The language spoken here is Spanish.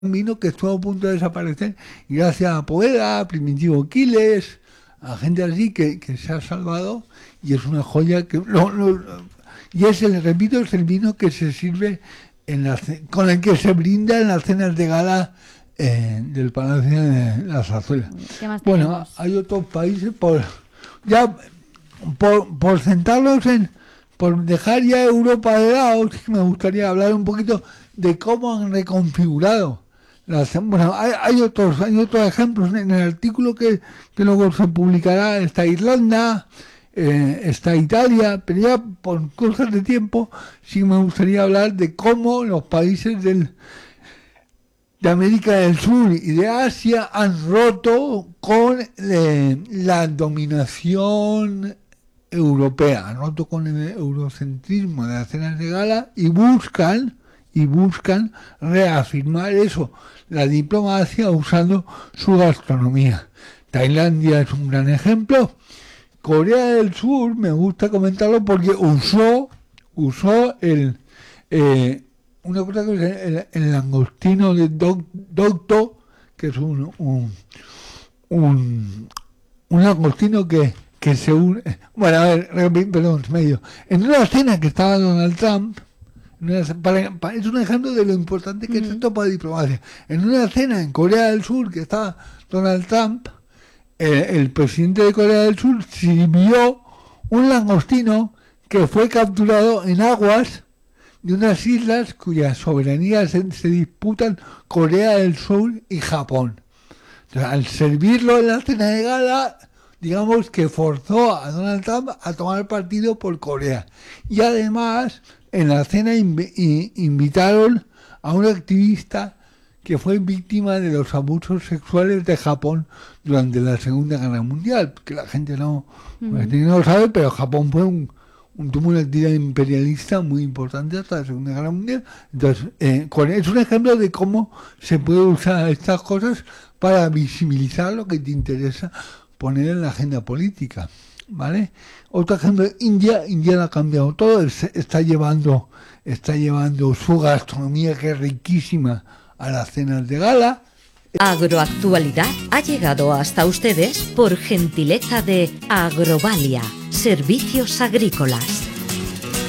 un vino que estuvo a punto de desaparecer y gracias a Poveda, a Primitivo Quiles, a gente así que se ha salvado y es una joya que y repito, es el vino que se sirve con el que se brinda en las cenas de gala del Palacio de la Zarzuela. Bueno, tenemos? Hay otros países por sentarlos por dejar ya Europa de lado, me gustaría hablar un poquito de cómo han reconfigurado. Bueno, hay otros ejemplos en el artículo que luego se publicará. Está Irlanda, está Italia, pero ya por cosas de tiempo sí me gustaría hablar de cómo los países de América del Sur y de Asia han roto con la dominación europea, han roto con el eurocentrismo de las cenas de gala y buscan reafirmar eso, la diplomacia usando su gastronomía. Tailandia es un gran ejemplo. Corea del Sur me gusta comentarlo porque usó una cosa que es el langostino de Dokdo, que es un langostino que se une. Bueno, a ver, perdón, medio. En una cena que estaba Donald Trump, es un ejemplo de lo importante que es esto para la diplomacia. En una cena en Corea del Sur que estaba Donald Trump, el presidente de Corea del Sur sirvió un langostino que fue capturado en aguas de unas islas cuya soberanía se disputan Corea del Sur y Japón. Entonces, al servirlo en la cena de gala, digamos que forzó a Donald Trump a tomar partido por Corea. Y además, en la cena invitaron a un activista que fue víctima de los abusos sexuales de Japón durante la Segunda Guerra Mundial, que la gente no lo sabe, pero Japón fue tuvo una actividad imperialista muy importante hasta la Segunda Guerra Mundial. Entonces, es un ejemplo de cómo se puede usar estas cosas para visibilizar lo que te interesa poner en la agenda política, ¿vale? Otro ejemplo, India lo ha cambiado todo, está llevando su gastronomía, que es riquísima, a las cenas de gala. Agroactualidad ha llegado hasta ustedes por gentileza de Agrovalia, servicios agrícolas.